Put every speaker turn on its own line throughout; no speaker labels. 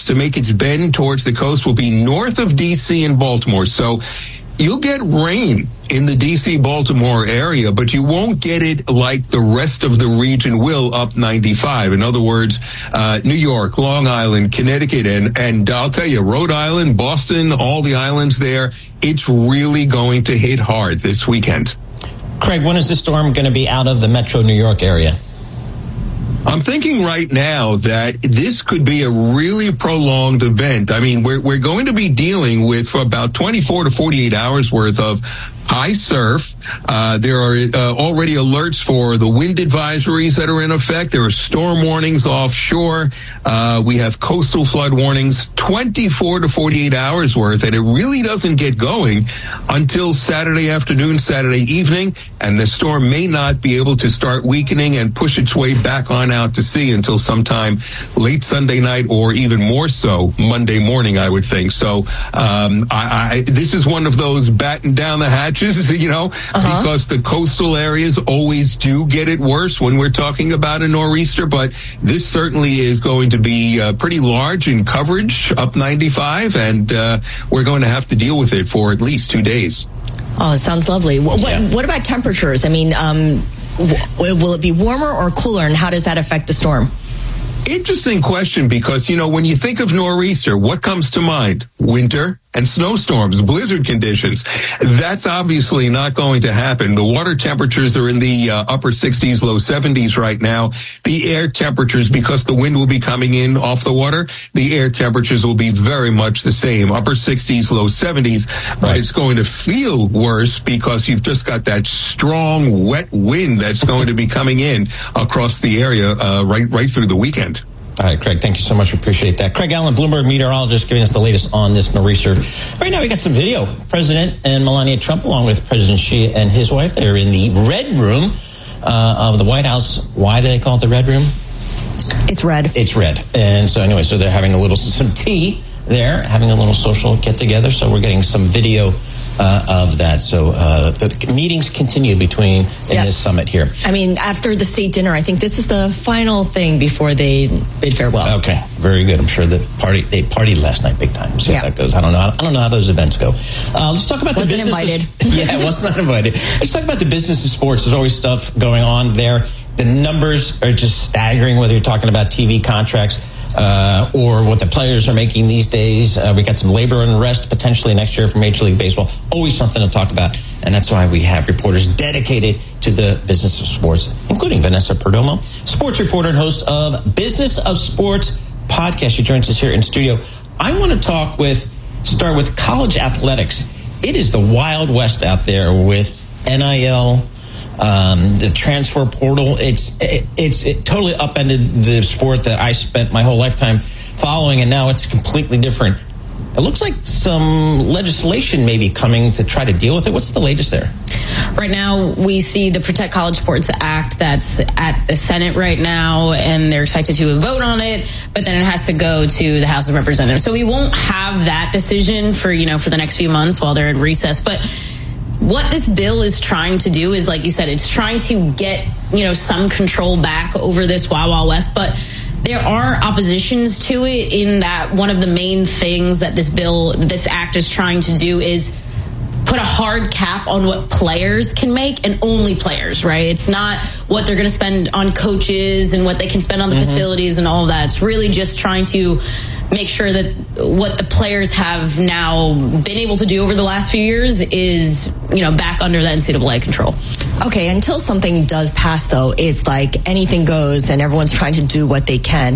to make its bend towards the coast will be north of D.C. and Baltimore. So you'll get rain in the D.C.-Baltimore area, but you won't get it like the rest of the region will up 95. In other words, New York, Long Island, Connecticut, and I'll tell you, Rhode Island, Boston, all the islands there, it's really going to hit hard this weekend.
Craig, when is the storm going to be out of the metro New York area?
I'm thinking right now that this could be a really prolonged event. I mean, we're going to be dealing with for about 24 to 48 hours worth of high surf. There are already alerts for the wind advisories that are in effect. There are storm warnings offshore. We have coastal flood warnings, 24 to 48 hours worth, and it really doesn't get going until Saturday afternoon, Saturday evening, and the storm may not be able to start weakening and push its way back on out to sea until sometime late Sunday night or even more so Monday morning, I would think. So this is one of those batten down the hatches, because the coastal areas always do get it worse when we're talking about a nor'easter, but this certainly is going to be pretty large in coverage up 95, and we're going to have to deal with it for at least 2 days.
Oh, it sounds lovely. What about temperatures? I mean, will it be warmer or cooler, and how does that affect the storm?
Interesting question, because, when you think of nor'easter, what comes to mind? Winter and snowstorms, blizzard conditions. That's obviously not going to happen. The water temperatures are in the upper 60s, low 70s right now. The air temperatures, because the wind will be coming in off the water, the air temperatures will be very much the same, upper 60s, low 70s. But it's going to feel worse because you've just got that strong, wet wind that's going to be coming in across the area right through the weekend.
All right, Craig, thank you so much. We appreciate that. Craig Allen, Bloomberg meteorologist, giving us the latest on this nor'easter. Right now, we got some video. President and Melania Trump, along with President Xi and his wife, they're in the Red Room of the White House. Why do they call it the Red Room?
It's red.
It's red. And so anyway, so they're having some tea there, having a little social get-together. So we're getting some video of that. So the meetings continue in this summit here.
I mean, after the state dinner, I think this is the final thing before they bid farewell.
Okay, very good. I'm sure they partied last night big time. See how that goes. I don't know how those events go. Let's talk about the business.
Wasn't
invited. Yeah, was not invited. Let's talk about the business of sports. There's always stuff going on there. The numbers are just staggering, whether you're talking about TV contracts or what the players are making these days. We got some labor unrest potentially next year for Major League Baseball. Always something to talk about. And that's why we have reporters dedicated to the business of sports, including Vanessa Perdomo, sports reporter and host of Business of Sports podcast. She joins us here in studio. I want to start with college athletics. It is the Wild West out there with NIL, the transfer portal. It totally upended the sport that I spent my whole lifetime following, and now it's completely different. It looks like some legislation may be coming to try to deal with it. What's the latest there?
Right now, we see the Protect College Sports Act that's at the Senate right now, and they're expected to vote on it, but then it has to go to the House of Representatives. So we won't have that decision for the next few months while they're in recess. But what this bill is trying to do is, like you said, it's trying to get, some control back over this Wild Wild West, but there are oppositions to it in that one of the main things that this act is trying to do is put a hard cap on what players can make, and only players, right? It's not what they're going to spend on coaches and what they can spend on the facilities and all of that. It's really just trying to make sure that what the players have now been able to do over the last few years is, back under the NCAA control.
Okay, until something does pass, though, it's like anything goes and everyone's trying to do what they can.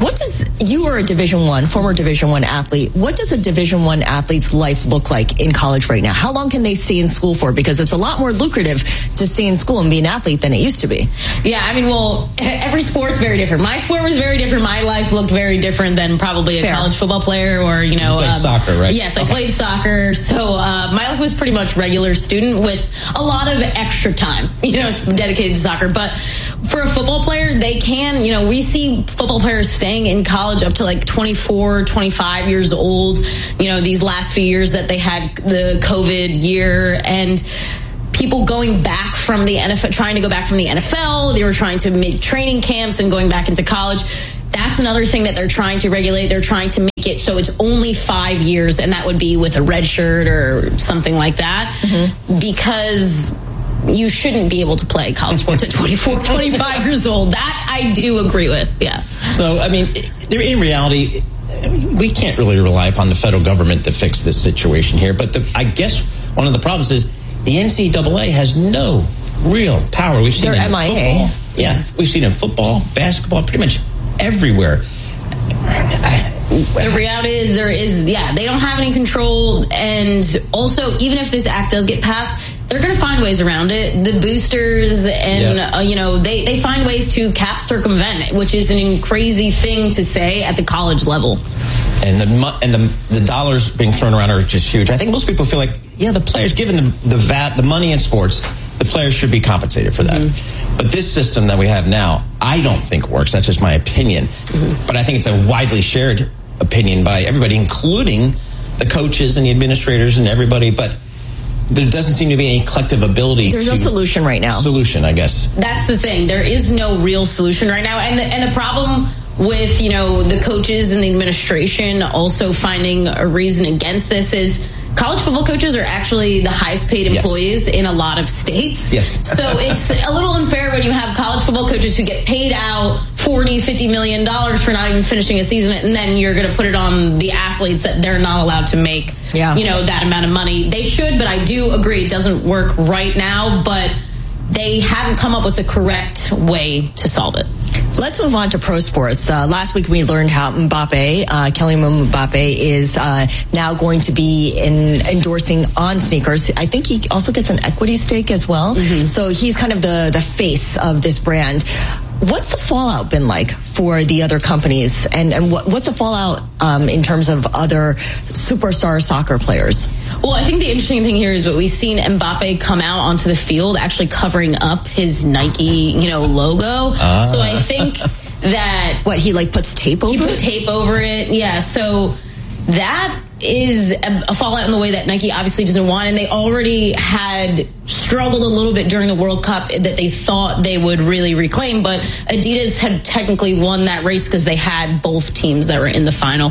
You are a former Division I athlete. What does a Division I athlete's life look like in college right now? How long can they stay in school for? Because it's a lot more lucrative to stay in school and be an athlete than it used to be.
Yeah, every sport's very different. My sport was very different. My life looked very different than probably a college football player or,
You played soccer, right?
Yes, I played soccer. So my life was pretty much regular student with a lot of extra time, dedicated to soccer. But for a football player, they can, we see football players staying in college up to like 24, 25 years old, these last few years that they had the COVID year, and people going back from the NFL, trying to go back from the NFL. They were trying to make training camps and going back into college. That's another thing that they're trying to regulate. They're trying to make it so it's only 5 years, and that would be with a red shirt or something like that, because you shouldn't be able to play college sports at 24, 25 years old. That I do agree with, yeah.
So, I mean, in reality, we can't really rely upon the federal government to fix this situation here. But I guess one of the problems is the NCAA has no real power. We've seen
They're MIA.
Football. Yeah, we've seen it in football, basketball, pretty much everywhere.
The reality is they don't have any control. And also, even if this act does get passed, they're going to find ways around it. The boosters and, they find ways to circumvent it, which is a crazy thing to say at the college level.
And the dollars being thrown around are just huge. I think most people feel like, the players, given the money in sports, the players should be compensated for that. Mm-hmm. But this system that we have now, I don't think works. That's just my opinion. Mm-hmm. But I think it's a widely shared opinion by everybody, including the coaches and the administrators and everybody. But there doesn't seem to be any collective ability.
There's no solution right now.
Solution, I guess.
That's the thing. There is no real solution right now. And the problem with, the coaches and the administration also finding a reason against this is college football coaches are actually the highest paid employees in a lot of states.
Yes.
So it's a little unfair when you have college football coaches who get paid out $40-50 million for not even finishing a season, and then you're going to put it on the athletes that they're not allowed to make, that amount of money. They should, but I do agree it doesn't work right now, but they haven't come up with the correct way to solve it.
Let's move on to pro sports. Last week we learned how Mbappe, Kylian Mbappe, is now going to be endorsing On sneakers. I think he also gets an equity stake as well. Mm-hmm. So he's kind of the face of this brand. What's the fallout been like for the other companies? And what's the fallout in terms of other superstar soccer players?
Well, I think the interesting thing here is what we've seen Mbappe come out onto the field actually covering up his Nike, logo. So I think that...
What, he puts tape over it?
He put tape over it, yeah. So that is a fallout in the way that Nike obviously doesn't want, and they already had struggled a little bit during the World Cup that they thought they would really reclaim, but Adidas had technically won that race because they had both teams that were in the final.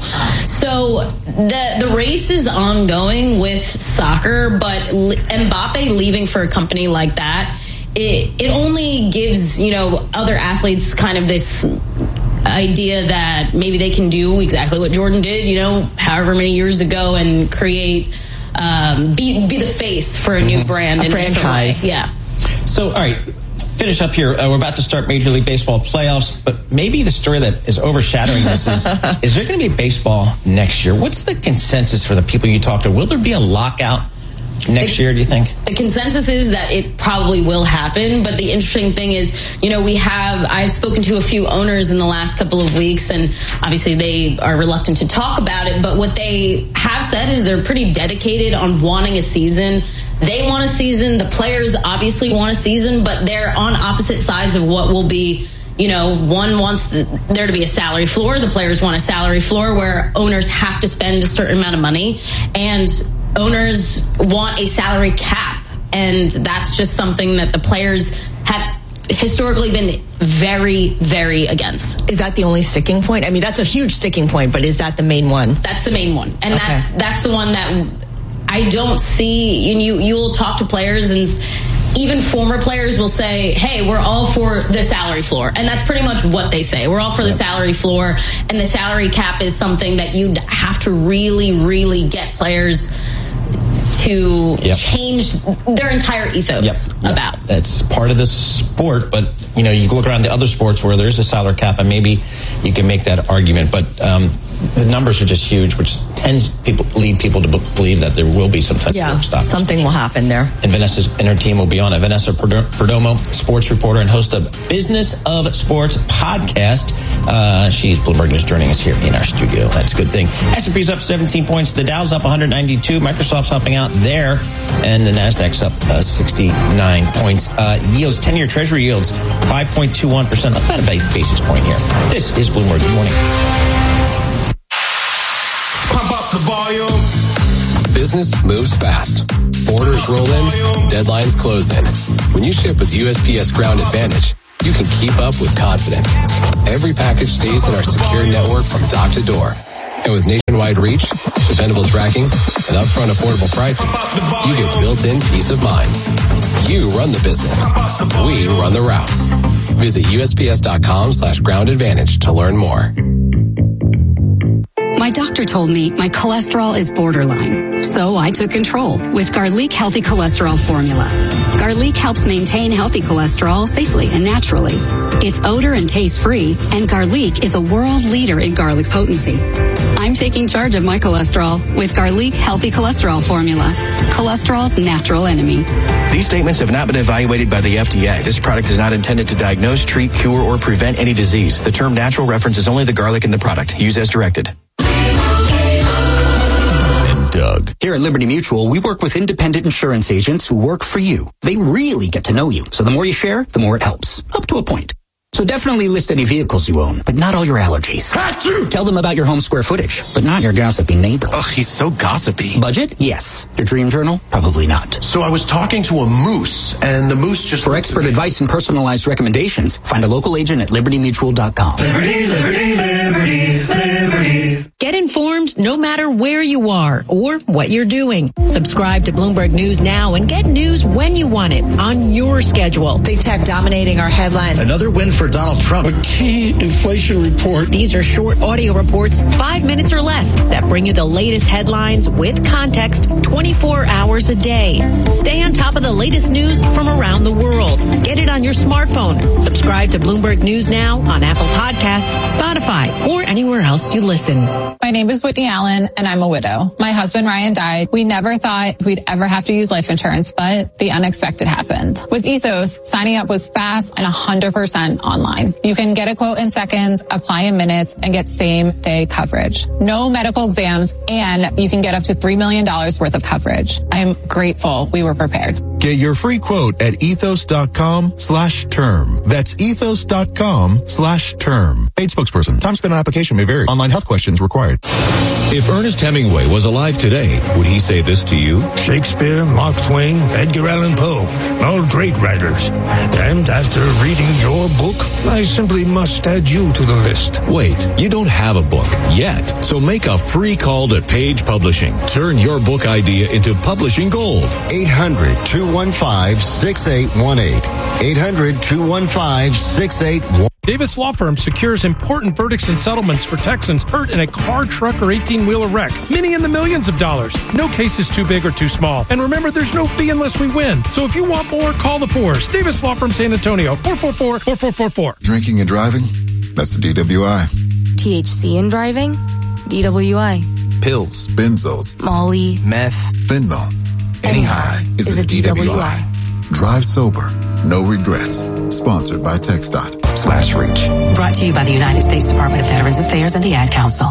So the race is ongoing with soccer, but Mbappe leaving for a company like that, it only gives, other athletes kind of this idea that maybe they can do exactly what Jordan did, however many years ago, and create, be the face for a new brand,
a franchise.
Yeah.
So, all right, finish up here. We're about to start Major League Baseball playoffs, but maybe the story that is overshadowing this is there going to be baseball next year? What's the consensus for the people you talk to? Will there be a lockout next year, do you think?
The consensus is that it probably will happen, but the interesting thing is, I've spoken to a few owners in the last couple of weeks, and obviously they are reluctant to talk about it, but what they have said is they're pretty dedicated on wanting a season. They want a season, the players obviously want a season, but they're on opposite sides of what will be, one wants there to be a salary floor, the players want a salary floor where owners have to spend a certain amount of money, and owners want a salary cap, and that's just something that the players have historically been very, very against.
Is that the only sticking point? I mean, that's a huge sticking point, but is that the main one?
That's the main one, and that's the one that I don't see. You'll talk to players, and even former players will say, hey, we're all for the salary floor. And that's pretty much what they say. We're all for the salary floor. And the salary cap is something that you'd have to really, really get players to change their entire ethos about.
That's part of the sport, but you look around the other sports where there's a salary cap, and maybe you can make that argument. But the numbers are just huge, which lead people to believe that there will be some type of stop.
Something will happen there.
And Vanessa and her team will be on it. Vanessa Perdomo, sports reporter and host of Business of Sports podcast. Bloomberg is joining us here in our studio. That's a good thing. S&P's up 17 points. The Dow's up 192. Microsoft's helping out there. And the Nasdaq's up 69 points. Yields, 10-year Treasury yields, 5.21%. Up about a basis point here. This is Bloomberg. Good morning.
Pump up the volume.
Business moves fast. Orders roll in, deadlines close in. When you ship with USPS Ground Advantage, you can keep up with confidence. Every package stays in our secure network from dock to door, And with nationwide reach, dependable tracking, and upfront affordable pricing, you get built-in peace of mind. You run the business. We run the routes. Visit USPS.com/groundadvantage to learn more.
My doctor told me my cholesterol is borderline, so I took control with Garlic Healthy Cholesterol Formula. Garlic helps maintain healthy cholesterol safely and naturally. It's odor and taste-free, and Garlic is a world leader in garlic potency. I'm taking charge of my cholesterol with Garlic Healthy Cholesterol Formula, cholesterol's natural enemy.
These statements have not been evaluated by the FDA. This product is not intended to diagnose, treat, cure, or prevent any disease. The term natural references only the garlic in the product. Use as directed.
Doug. Here at Liberty Mutual, we work with independent insurance agents who work for you. They really get to know you. So the more you share, the more it helps. Up to a point. So definitely list any vehicles you own, but not all your allergies. Tell them about your home square footage, but not your gossipy neighbor.
Ugh, he's so gossipy.
Budget? Yes. Your dream journal? Probably not.
So I was talking to a moose, and the moose just...
For expert advice and personalized recommendations, find a local agent at libertymutual.com.
Liberty, liberty, liberty, liberty. Get informed no matter where you are or what you're doing. Subscribe to Bloomberg News now and get news when you want it on your schedule.
Big tech dominating our headlines.
Another win for Donald Trump.
A key inflation report.
These are short audio reports, 5 minutes or less, that bring you the latest headlines with context 24 hours a day. Stay on top of the latest news from around the world. Get it on your smartphone. Subscribe to Bloomberg News now on Apple Podcasts, Spotify, or anywhere else you listen.
My name is Whitney Allen, and I'm a widow. My husband, Ryan, died. We never thought we'd ever have to use life insurance, but the unexpected happened. With Ethos, signing up was fast and 100% online. You can get a quote in seconds, apply in minutes, and get same-day coverage. No medical exams, and you can get up to $3 million worth of coverage. I'm grateful we were prepared.
Get your free quote at ethos.com/term. That's ethos.com/term. Paid spokesperson. Time spent on application may vary. Online health questions required.
If Ernest Hemingway was alive today, would he say this to you?
Shakespeare, Mark Twain, Edgar Allan Poe, all great writers. And after reading your book, I simply must add you to the list.
Wait, you don't have a book yet, so make a free call to Page Publishing. Turn your book idea into publishing gold.
800-215-6818. 800-215-6818.
Davis Law Firm secures important verdicts and settlements for Texans hurt in a car, truck, or 18-wheeler wreck. Many in the millions of dollars. No case is too big or too small. And remember, there's no fee unless we win. So if you want more, call the Fours. Davis Law Firm San Antonio, 444-4444.
Drinking and driving? That's the DWI.
THC in driving? DWI.
Pills, benzos,
Molly,
meth, fentanyl. Any high is a DWI. Drive sober. No regrets. Sponsored by TxDOT/reach.
Brought to you by the United States Department of Veterans Affairs and the Ad Council.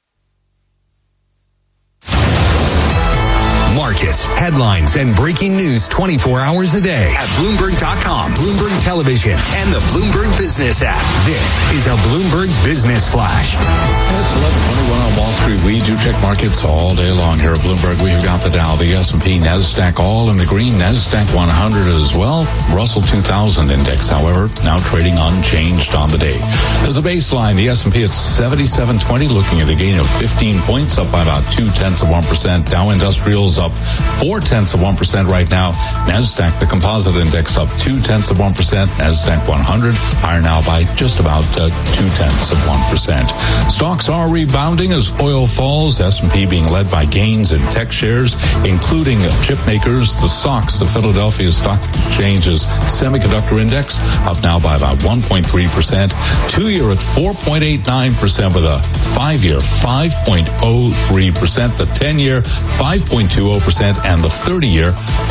Markets, headlines, and breaking news 24 hours a day at Bloomberg.com, Bloomberg Television, and the Bloomberg Business app. This is a Bloomberg Business Flash.
It's 11:21 on Wall Street. We do check markets all day long here at Bloomberg. We've got the Dow, the S&P, NASDAQ all in the green. NASDAQ 100 as well. Russell 2000 index, however, now trading unchanged on the day. As a baseline, the S&P at 7720, looking at a gain of 15 points, up by about 0.2%. Dow Industrials up 0.4% right now. NASDAQ, the composite index, up 0.2%. NASDAQ 100 higher now by just about 0.2%. Stocks are rebounding as oil falls. S&P being led by gains in tech shares, including chip makers. The SOX, the Philadelphia Stock Exchange's semiconductor index, up now by about 1.3%. 2-year at 4.89% with a 5-year 5.03%. The 10-year 5.20%, and the 30-year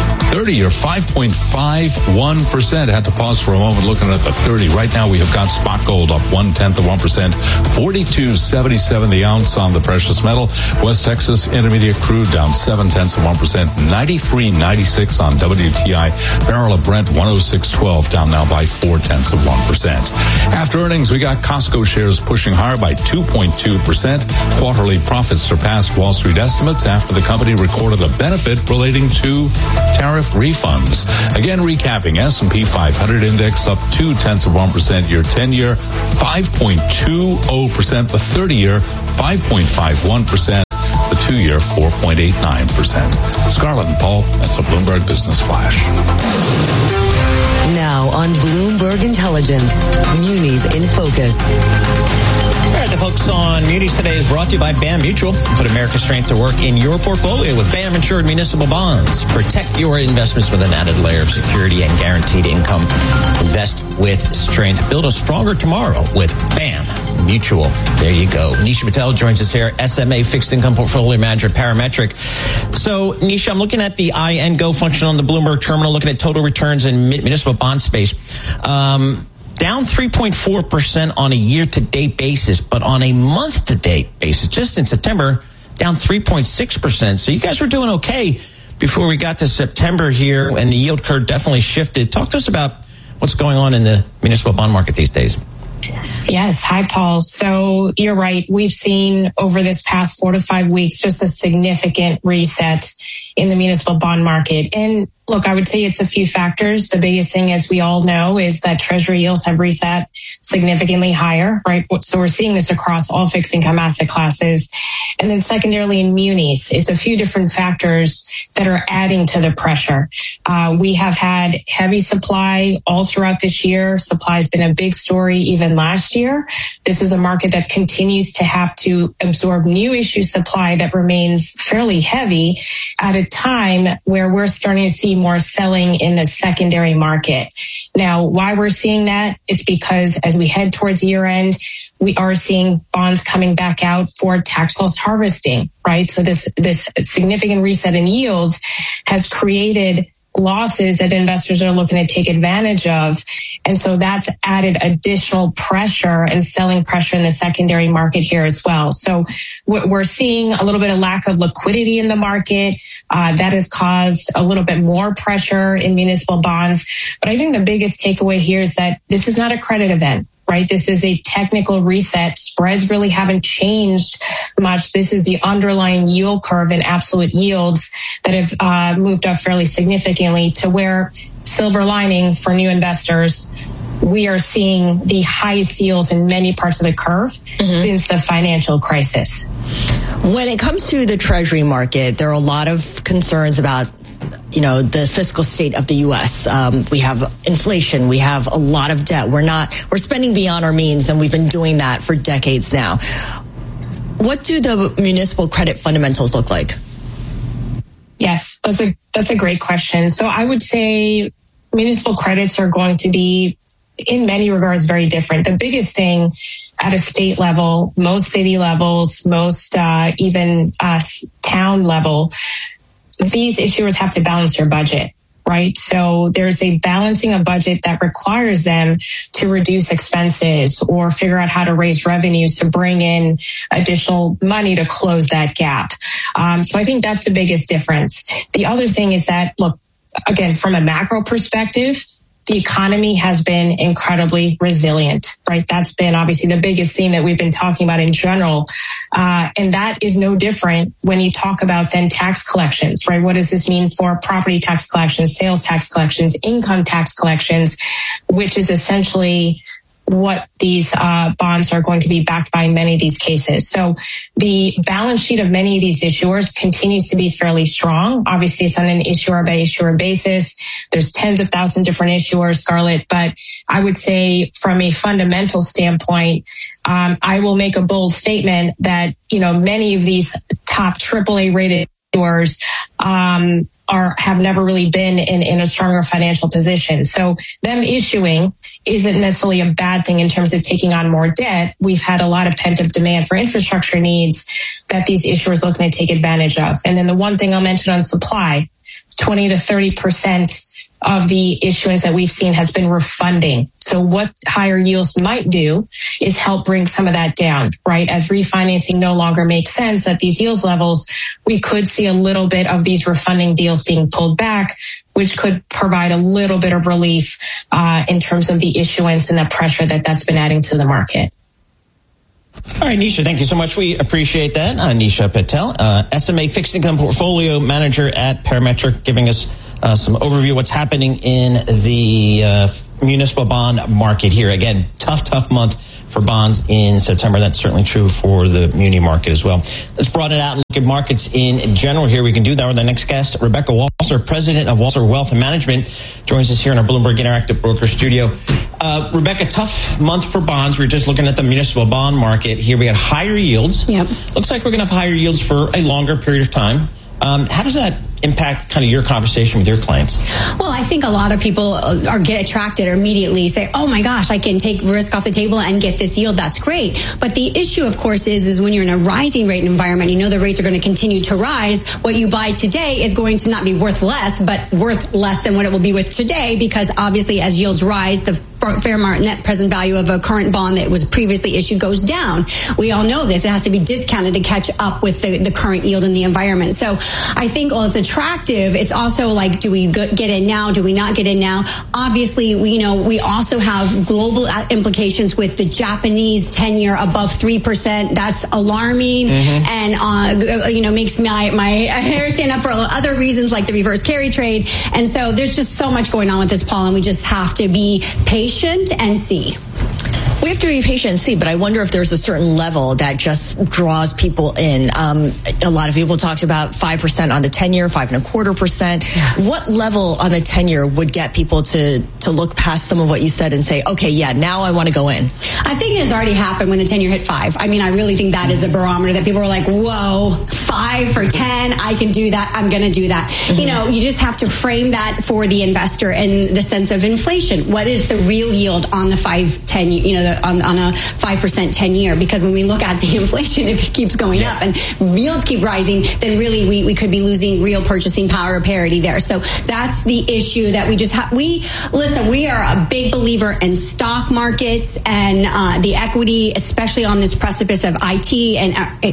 5.51%. Had to pause for a moment looking at the 30. Right now we have got spot gold up 0.1%, 42.77 the ounce on the precious metal. West Texas Intermediate crude down 0.7%, 93.96 on WTI. Barrel of Brent 106.12, down now by 0.4%. After earnings, we got Costco shares pushing higher by 2.2%. Quarterly profits surpassed Wall Street estimates after the company recorded a benefit relating to tariff refunds. Again, recapping, S&P 500 index up 0.2%, your 10-year 5.20%, the 30-year 5.51%. The 2-year, 4.89%. Scarlett and Paul, that's a Bloomberg Business Flash.
Now on Bloomberg Intelligence, Munis in Focus.
All right, the focus on Munis today is brought to you by BAM Mutual. Put America's strength to work in your portfolio with BAM insured municipal bonds. Protect your investments with an added layer of security and guaranteed income. Invest with strength. Build a stronger tomorrow with BAM Mutual. There you go. Nisha Patel joins us here, SMA Fixed Income Portfolio Manager at Parametric. So, Nisha, I'm looking at the I&Go function on the Bloomberg terminal, looking at total returns in municipal bond space. Down 3.4% on a year-to-date basis, but on a month-to-date basis, just in September, down 3.6%. So you guys were doing okay before we got to September here, and the yield curve definitely shifted. Talk to us about what's going on in the municipal bond market these days.
Yes. Hi, Paul. So you're right. We've seen over this past 4 to 5 weeks just a significant reset in the municipal bond market. And look, I would say it's a few factors. The biggest thing, as we all know, is that Treasury yields have reset significantly higher, right? So we're seeing this across all fixed income asset classes. And then secondarily in munis, it's a few different factors that are adding to the pressure. We have had heavy supply all throughout this year. Supply has been a big story even last year. This is a market that continues to have to absorb new issue supply that remains fairly heavy at a time where we're starting to see more selling in the secondary market. Now, why we're seeing that? It's because as we head towards year end, we are seeing bonds coming back out for tax loss harvesting, right? So this significant reset in yields has created losses that investors are looking to take advantage of. And so that's added additional pressure and selling pressure in the secondary market here as well. So we're seeing a little bit of lack of liquidity in the market. That has caused a little bit more pressure in municipal bonds. But I think the biggest takeaway here is that this is not a credit event. Right? This is a technical reset. Spreads really haven't changed much. This is the underlying yield curve and absolute yields that have moved up fairly significantly to where, silver lining for new investors, we are seeing the highest yields in many parts of the curve since the financial crisis.
When it comes to the Treasury market, there are a lot of concerns about the fiscal state of the U.S. We have inflation. We have a lot of debt. We're spending beyond our means, and we've been doing that for decades now. What do the municipal credit fundamentals look like?
Yes, that's a great question. So I would say municipal credits are going to be, in many regards, very different. The biggest thing at a state level, most city levels, most even town level, these issuers have to balance their budget, right? So there's a balancing of budget that requires them to reduce expenses or figure out how to raise revenues to bring in additional money to close that gap. So I think that's the biggest difference. The other thing is that, look, again, from a macro perspective, the economy has been incredibly resilient, right? That's been obviously the biggest theme that we've been talking about in general. And that is no different when you talk about then tax collections, right? What does this mean for property tax collections, sales tax collections, income tax collections, which is essentially what these bonds are going to be backed by in many of these cases. So the balance sheet of many of these issuers continues to be fairly strong. Obviously, it's on an issuer by issuer basis. There's tens of thousands of different issuers, Scarlett, but I would say from a fundamental standpoint, I will make a bold statement that, many of these top AAA rated issuers, have never really been in a stronger financial position. So them issuing isn't necessarily a bad thing in terms of taking on more debt. We've had a lot of pent-up demand for infrastructure needs that these issuers are looking to take advantage of. And then the one thing I'll mention on supply, 20 to 30% of the issuance that we've seen has been refunding. So what higher yields might do is help bring some of that down, right? As refinancing no longer makes sense at these yields levels, we could see a little bit of these refunding deals being pulled back, which could provide a little bit of relief in terms of the issuance and the pressure that's been adding to the market.
All right, Nisha, thank you so much. We appreciate that. Nisha Patel, SMA Fixed Income Portfolio Manager at Parametric, giving us some overview of what's happening in the municipal bond market here. Again, tough month for bonds in September. That's certainly true for the muni market as well. Let's broaden it out and look at markets in general here. We can do that with our next guest, Rebecca Walser, president of Walser Wealth Management, joins us here in our Bloomberg Interactive Broker studio. Rebecca, tough month for bonds. We were just looking at the municipal bond market. Here we had higher yields.
Yep.
Looks like we're going to have higher yields for a longer period of time. How does that impact kind of your conversation with your clients?
Well, I think a lot of people get attracted or immediately say, oh my gosh, I can take risk off the table and get this yield. That's great. But the issue, of course, is when you're in a rising rate environment, you know the rates are going to continue to rise. What you buy today is going to not be worth less, but worth less than what it will be with today, because obviously as yields rise, the fair market net present value of a current bond that was previously issued goes down. We all know this. It has to be discounted to catch up with the current yield in the environment. So I think, well, it's attractive. It's also like, do we get in now? Do we not get in now? Obviously, we also have global implications with the Japanese 10-year above 3%. That's alarming and, makes my hair stand up for other reasons like the reverse carry trade. And so there's just so much going on with this, Paul, and we just have to be patient and see.
We have to be patient and see, but I wonder if there's a certain level that just draws people in. A lot of people talked about 5% on the 10-year, 5.25%. Yeah. What level on the 10-year would get people to look past some of what you said and say, okay, yeah, now I want to go in?
I think it has already happened when the 10-year hit 5. I mean, I really think that is a barometer that people are like, whoa, 5 for 10, I can do that, I'm going to do that. Mm-hmm. You just have to frame that for the investor in the sense of inflation. What is the real yield on the 5-10, on a 5% 10-year? Because when we look at the inflation, if it keeps going up and yields keep rising, then really we could be losing real purchasing power or parity there. So that's the issue that we just have. We are a big believer in stock markets and the equity, especially on this precipice of IT and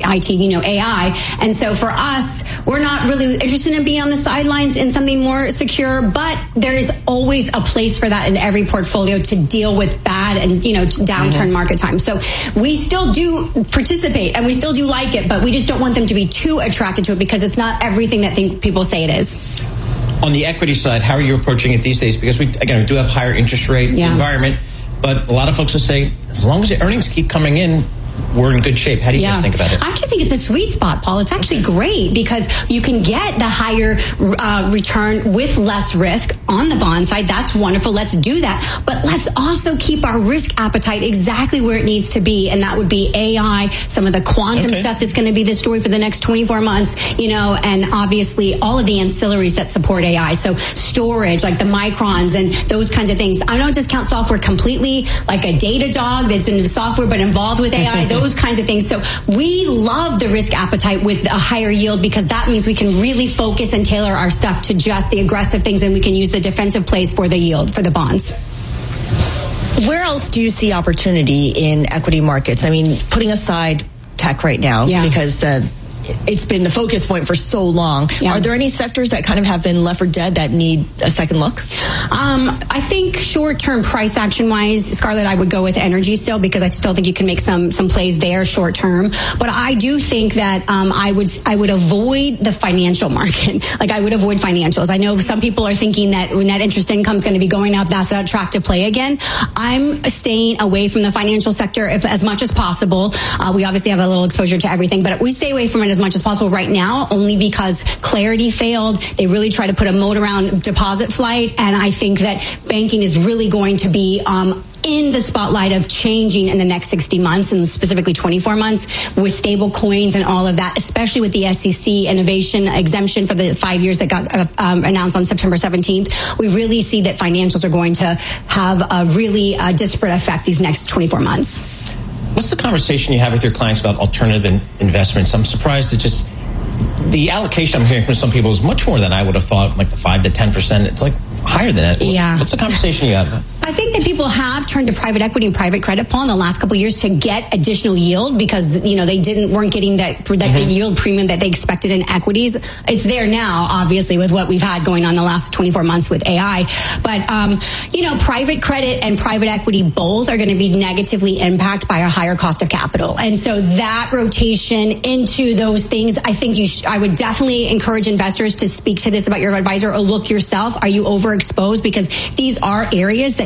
AI. And so for us, we're not really interested in being on the sidelines in something more secure, but there is always a place for that in every portfolio to deal with bad and, downturn market time. So we still do participate and we still do like it, but we just don't want them to be too attracted to it because it's not everything that people say it is.
On the equity side, how are you approaching it these days? Because we do have higher interest rate environment, but a lot of folks will say, as long as the earnings keep coming in, we're in good shape. How do you guys think about it?
I actually think it's a sweet spot, Paul. It's actually great because you can get the higher return with less risk on the bond side. That's wonderful. Let's do that. But let's also keep our risk appetite exactly where it needs to be. And that would be AI, some of the quantum stuff that's going to be the story for the next 24 months, and obviously all of the ancillaries that support AI. So storage, like the Microns and those kinds of things. I don't discount software completely, like a Datadog that's in the software but involved with AI. Those kinds of things. So we love the risk appetite with a higher yield because that means we can really focus and tailor our stuff to just the aggressive things, and we can use the defensive plays for the yield, for the bonds.
Where else do you see opportunity in equity markets? I mean, putting aside tech right now, because it's been the focus point for so long. Are there any sectors that kind of have been left for dead that need a second look?
I think short-term price action-wise, Scarlett, I would go with energy still because I still think you can make some plays there short-term. But I do think that I would avoid the financial market. Like I would avoid financials. I know some people are thinking that net interest income is going to be going up. That's an attractive play again. I'm staying away from the financial sector as much as possible. We obviously have a little exposure to everything, but we stay away from it as much as possible right now, only because Clarity failed. They really tried to put a moat around deposit flight, and I think that banking is really going to be in the spotlight of changing in the next 60 months and specifically 24 months with stable coins and all of that, especially with the SEC innovation exemption for the 5 years that got announced on September 17th. We really see that financials are going to have a really disparate effect these next 24 months.
What's the conversation you have with your clients about alternative investments? I'm surprised it's just the allocation I'm hearing from some people is much more than I would have thought, like the 5 to 10%. It's like higher than that.
Yeah.
What's the conversation you have?
I think that people have turned to private equity and private credit, Paul, in the last couple of years to get additional yield because, they weren't getting that yield premium that they expected in equities. It's there now, obviously, with what we've had going on the last 24 months with AI. But, private credit and private equity both are going to be negatively impacted by a higher cost of capital. And so that rotation into those things, I think I would definitely encourage investors to speak to this about your advisor or look yourself. Are you overexposed? Because these are areas that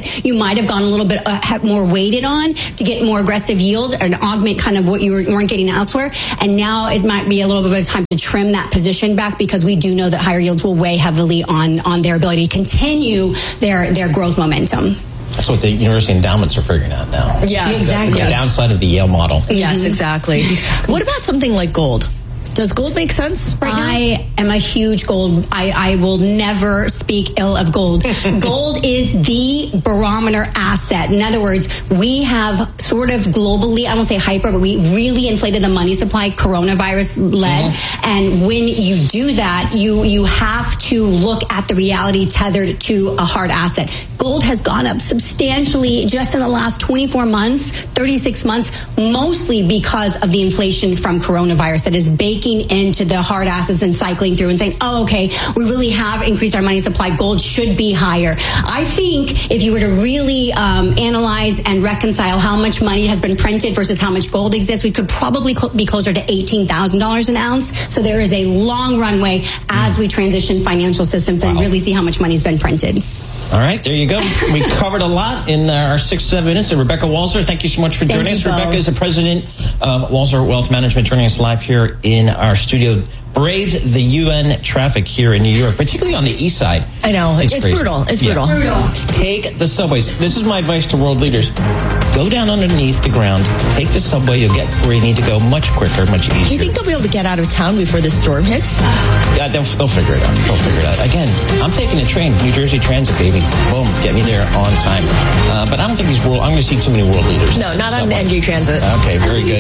that you might have gone a little bit more weighted on to get more aggressive yield and augment kind of what you weren't getting elsewhere. And now it might be a little bit of a time to trim that position back, because we do know that higher yields will weigh heavily on their ability to continue their growth momentum.
That's what the university endowments are figuring out now.
Yes,
exactly.
The downside of the Yale model.
Yes, exactly. What about something like gold? Does gold make sense right now?
I am a huge gold. I will never speak ill of gold. Gold is the barometer asset. In other words, we have sort of globally, I won't say hyper, but we really inflated the money supply, coronavirus led. And when you do that, you have to look at the reality tethered to a hard asset. Gold has gone up substantially just in the last 24 months, 36 months, mostly because of the inflation from coronavirus that is baking into the hard assets and cycling through and saying, oh, okay, we really have increased our money supply. Gold should be higher. I think if you were to really analyze and reconcile how much money has been printed versus how much gold exists, we could probably be closer to $18,000 an ounce. So there is a long runway as we transition financial systems and really see how much money has been printed.
All right, there you go. We covered a lot in our 6-7 minutes. And Rebecca Walser, thank you so much for joining us. Rebecca is the president of Walser Wealth Management, joining us live here in our studio. Braved the UN traffic here in New York, particularly on the east side.
I know. It's
crazy.
brutal. It's brutal.
Take the subways. This is my advice to world leaders. Go down underneath the ground. Take the subway. You'll get where you need to go much quicker, much easier.
Do you think they'll be able to get out of town before the storm hits?
Yeah, they'll figure it out. They'll figure it out. Again, I'm taking a train. New Jersey Transit, baby. Boom. Get me there on time. But I don't think I'm going to see too many world leaders.
No, not on NJ Transit.
Okay, very good.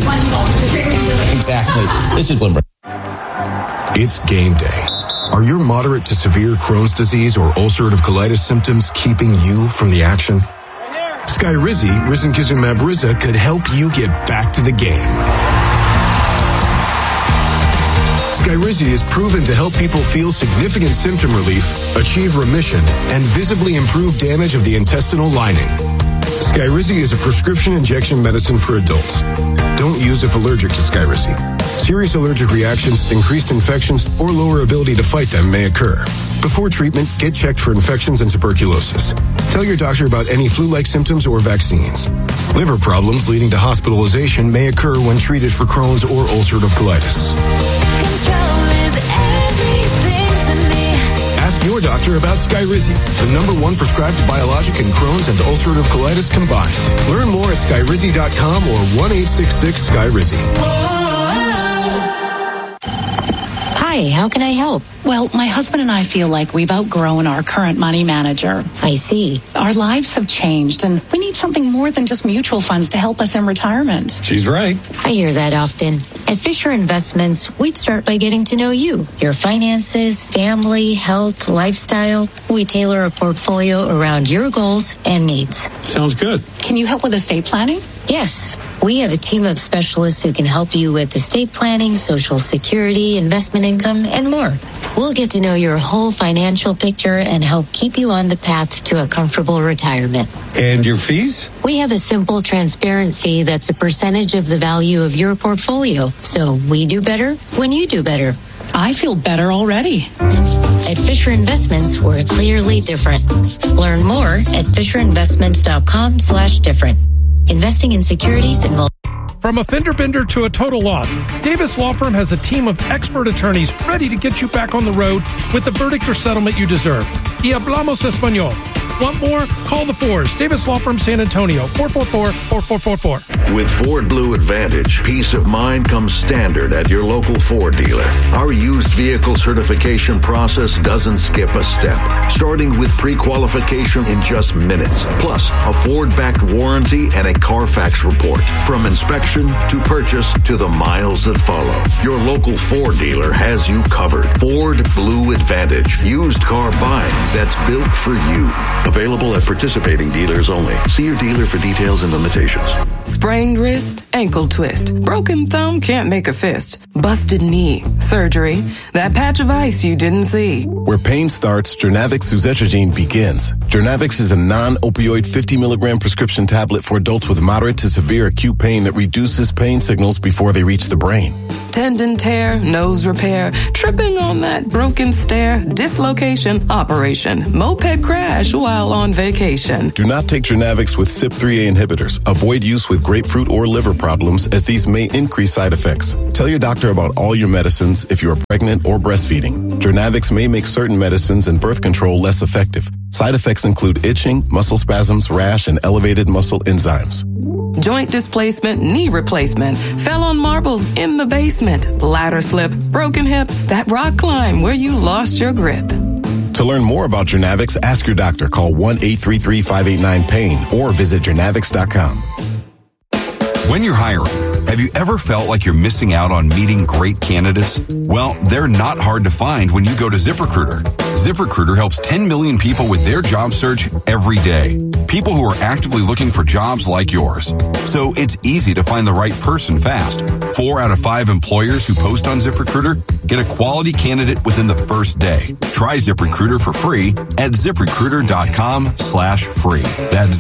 Exactly. This is Bloomberg.
It's game day. Are your moderate to severe Crohn's disease or ulcerative colitis symptoms keeping you from the action? Skyrizi, risankizumab Riza, could help you get back to the game. Skyrizi is proven to help people feel significant symptom relief, achieve remission, and visibly improve damage of the intestinal lining. Skyrizi is a prescription injection medicine for adults. Don't use if allergic to Skyrizi. Serious allergic reactions, increased infections, or lower ability to fight them may occur. Before treatment, get checked for infections and tuberculosis. Tell your doctor about any flu-like symptoms or vaccines. Liver problems leading to hospitalization may occur when treated for Crohn's or ulcerative colitis.
Control is everything to me.
Ask your doctor about Skyrizi, the #1 prescribed biologic in Crohn's and ulcerative colitis combined. Learn more at skyrizi.com or 1-866-SKYRIZI.
Hi, how can I help? Well, my husband and I feel like we've outgrown our current money manager. I see. Our lives have changed, and we need something more than just mutual funds to help us in retirement.
She's right.
I hear that often. At Fisher Investments, we'd start by getting to know you, your finances, family, health, lifestyle. We tailor a portfolio around your goals and needs.
Sounds good.
Can you help with estate planning? Yes. We have a team of specialists who can help you with estate planning, Social Security, investment income, and more. We'll get to know your whole financial picture and help keep you on the path to a comfortable retirement.
And your fees?
We have a simple, transparent fee that's a percentage of the value of your portfolio. So we do better when you do better. I feel better already. At Fisher Investments, we're clearly different. Learn more at FisherInvestments.com/different. Investing in securities involves.
From a fender bender to a total loss, Davis Law Firm has a team of expert attorneys ready to get you back on the road with the verdict or settlement you deserve. Y hablamos español. Want more? Call the Fours. Davis Law Firm, San Antonio, 444-4444.
With Ford Blue Advantage, peace of mind comes standard at your local Ford dealer. Our used vehicle certification process doesn't skip a step, starting with pre-qualification in just minutes. Plus, a Ford-backed warranty and a Carfax report. From inspection to purchase to the miles that follow. Your local Ford dealer has you covered. Ford Blue Advantage. Used car buying that's built for you. Available at participating dealers only. See your dealer for details and limitations.
Sprained wrist, ankle twist. Broken thumb can't make a fist. Busted knee, surgery. That patch of ice you didn't see.
Where pain starts, Jurnavic Suzetrigine begins.
Jernavix is a non-opioid 50 milligram prescription tablet for adults with moderate to severe acute pain that reduces pain signals before they reach the brain.
Tendon tear, nose repair, tripping on that broken stair, dislocation, operation, moped crash while on vacation.
Do not take Jernavix with CYP3A inhibitors. Avoid use with grapefruit or liver problems as these may increase side effects. Tell your doctor about all your medicines if you are pregnant or breastfeeding. Jernavix may make certain medicines and birth control less effective. Side effects include itching, muscle spasms, rash, and elevated muscle enzymes.
Joint displacement, knee replacement, fell on marbles in the basement, ladder slip, broken hip, that rock climb where you lost your grip.
To learn more about Jernavix, ask your doctor. Call 1-833-589-PAIN or visit Jernavix.com.
When you're hiring, have you ever felt like you're missing out on meeting great candidates? Well, they're not hard to find when you go to ZipRecruiter. ZipRecruiter helps 10 million people with their job search every day. People who are actively looking for jobs like yours. So it's easy to find the right person fast. 4 out of 5 employers who post on ZipRecruiter get a quality candidate within the first day. Try ZipRecruiter for free at ZipRecruiter.com/free. That's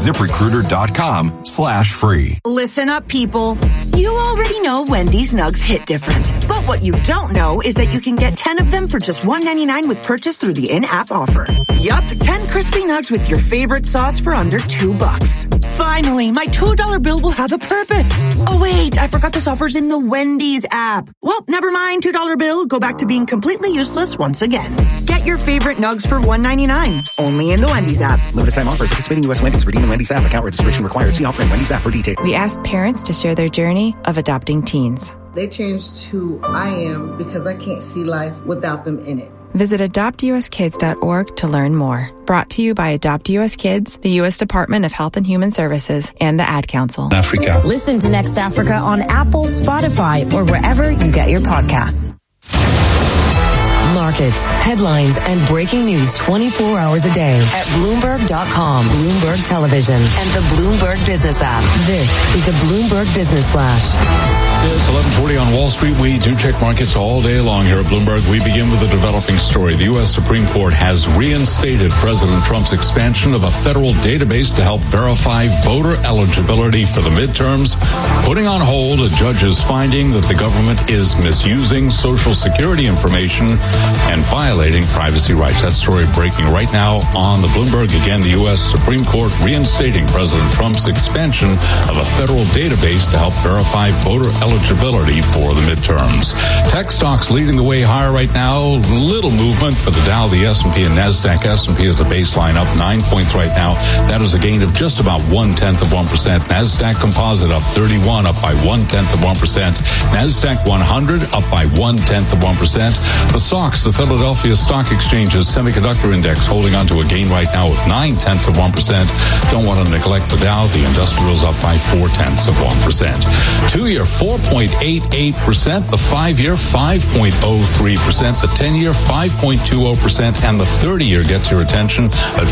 ZipRecruiter.com/free.
Listen up, people. You already know Wendy's Nugs hit different. But what you don't know is that you can get 10 of them for just $1.99 with purchase through the in-app offer. Yup, 10 crispy nugs with your favorite sauce for under $2. Finally, my $2 bill will have a purpose. Oh wait, I forgot this offer's in the Wendy's app. Well, never mind, $2 bill. Go back to being completely useless once again. Get your favorite nugs for $1.99. Only in the Wendy's app.
Limited time offer. Participating U.S. Wendy's. Redeem in Wendy's app. Account registration required. See offer in Wendy's app for details.
We asked parents to share their journey of adopting teens.
They changed who I am because I can't see life without them in it.
Visit adoptuskids.org to learn more. Brought to you by Adopt US Kids, the U.S. Department of Health and Human Services, and the Ad Council.
Africa. Listen to Next Africa on Apple, Spotify, or wherever you get your podcasts.
Markets, headlines, and breaking news 24 hours a day at Bloomberg.com, Bloomberg Television, and the Bloomberg Business app. This is the Bloomberg Business Flash.
It's 11:40 on Wall Street. We do check markets all day long here at Bloomberg. We begin with a developing story. The U.S. Supreme Court has reinstated President Trump's expansion of a federal database to help verify voter eligibility for the midterms, putting on hold a judge's finding that the government is misusing Social Security information and violating privacy rights. That story breaking right now on the Bloomberg. Again, the U.S. Supreme Court reinstating President Trump's expansion of a federal database to help verify voter eligibility for the midterms. Tech stocks leading the way higher right now. Little movement for the Dow, the S&P, and NASDAQ. S&P is a baseline up 9 points right now. That is a gain of just about 0.1%. NASDAQ Composite up 31, up by 0.1%. NASDAQ 100 up by 0.1%. The SOX, the Philadelphia Stock Exchange's semiconductor index, holding on to a gain right now of 0.9%. Don't want to neglect the Dow. The industrials up by 0.4%. 2-year 4.88%, the 5-year 5.03%, the 10-year 5.20%, and the 30-year gets your attention at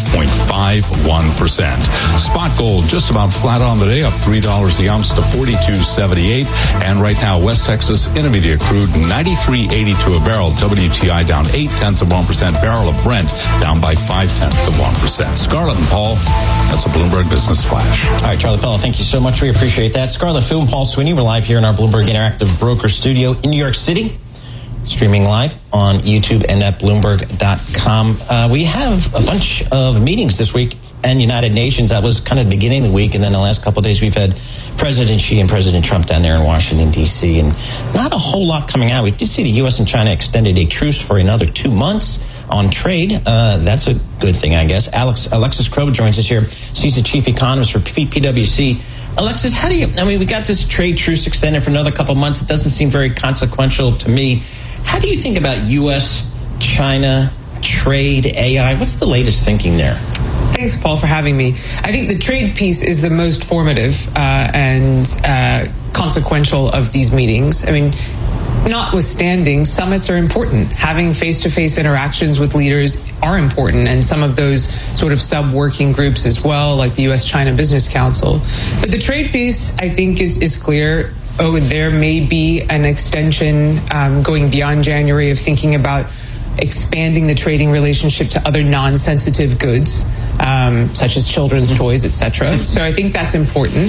5.51%. Spot gold just about flat on the day, up $3 the ounce to $42.78. And right now, West Texas Intermediate crude 93.82 a barrel. WTI down 0.8%. Barrel of Brent down by 0.5%. Scarlett and Paul, that's a Bloomberg Business Flash.
All right, Charlie Pella, thank you so much. We appreciate that. Scarlett Fu and Paul Sweeney, we're live here in our Bloomberg Interactive Broker Studio in New York City, streaming live on YouTube and at Bloomberg.com. We have a bunch of meetings this week and United Nations. That was kind of the beginning of the week, and then the last couple of days we've had President Xi and President Trump down there in Washington, D.C., and not a whole lot coming out. We did see the U.S. and China extended a truce for another 2 months on trade. That's a good thing, I guess. Alexis Crowe joins us here. She's the chief economist for PwC. Alexis, we got this trade truce extended for another couple of months. It doesn't seem very consequential to me. How do you think about U.S.-China trade, AI? What's the latest thinking there?
Thanks, Paul, for having me. I think the trade piece is the most formative and consequential of these meetings. I mean, notwithstanding, summits are important. Having face-to-face interactions with leaders are important, and some of those sort of sub-working groups as well, like the U.S.-China Business Council. But the trade piece, I think, is clear. There may be an extension going beyond January of thinking about expanding the trading relationship to other non-sensitive goods, such as children's toys, etc. So I think that's important.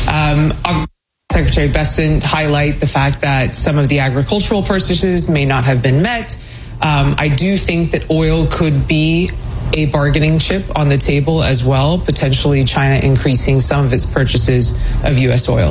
Secretary Bessent highlight the fact that some of the agricultural purchases may not have been met. I do think that oil could be a bargaining chip on the table as well, potentially China increasing some of its purchases of U.S. oil.